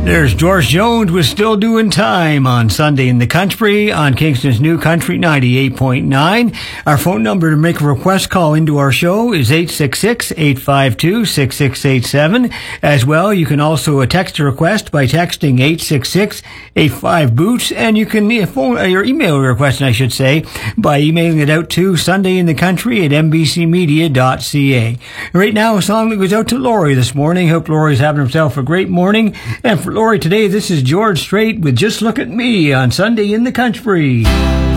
There's George Jones with Still Doing Time on Sunday in the Country on Kingston's New Country 98.9. Our phone number to make a request call into our show is 866-852-6687. As well, you can also text a request by texting 866-85-BOOTS, and you can email a request, I should say, by emailing it out to sundayinthecountry@mbcmedia.ca. Right now, a song that goes out to Laurie this morning. Hope Laurie's having himself a great morning. And for Laurie today, this is George Strait with Just Look at Me on Sunday in the Country.